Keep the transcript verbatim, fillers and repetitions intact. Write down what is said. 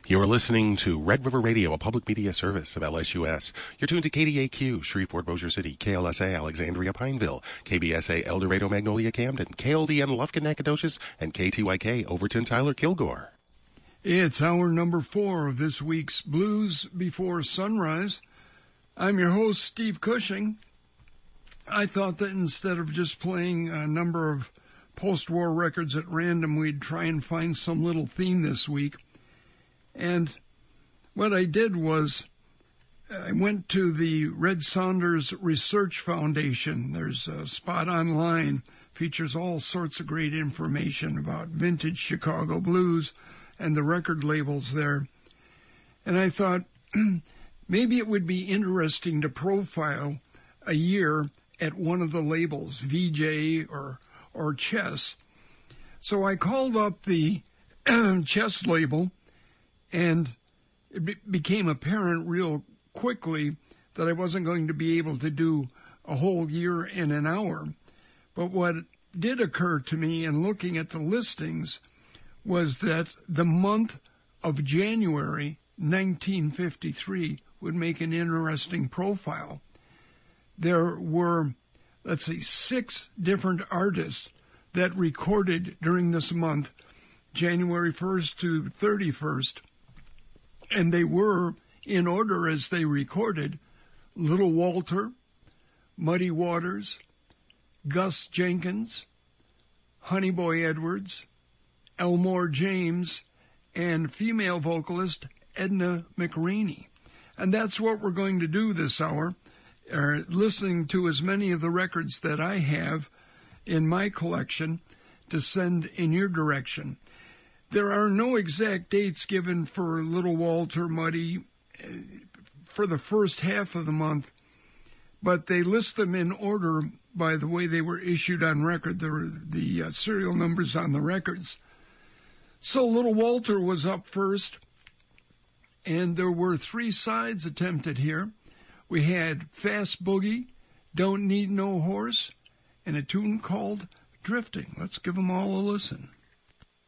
You're listening to Red River Radio, a public media service of L S U S. You're tuned to K D A Q, Shreveport, Bossier City, K L S A, Alexandria, Pineville, K B S A, El Dorado, Magnolia, Camden, K L D N, Lufkin, Nacogdoches, and K T Y K, Overton, Tyler, Kilgore. It's hour number four of this week's Blues Before Sunrise. I'm your host, Steve Cushing. I thought that instead of just playing a number of post-war records at random, we'd try and find some little theme this week. And what I did was I went to the Red Saunders Research Foundation. There's a spot online, features all sorts of great information about vintage Chicago blues and the record labels there. And I thought maybe it would be interesting to profile a year at one of the labels, V J or, or Chess. So I called up the Chess label, and it be- became apparent real quickly that I wasn't going to be able to do a whole year in an hour. But what did occur to me in looking at the listings was that the month of January nineteen fifty-three would make an interesting profile. There were, let's see, six different artists that recorded during this month, January first to thirty-first. And they were, in order as they recorded, Little Walter, Muddy Waters, Gus Jenkins, Honey Boy Edwards, Elmore James, and female vocalist Edna McRaney. And that's what we're going to do this hour, uh, listening to as many of the records that I have in my collection to send in your direction. There are no exact dates given for Little Walter, Muddy, for the first half of the month, but they list them in order by the way they were issued on record, the, the uh, serial numbers on the records. So Little Walter was up first, and there were three sides attempted here. We had Fast Boogie, Don't Need No Horse, and a tune called Drifting. Let's give them all a listen.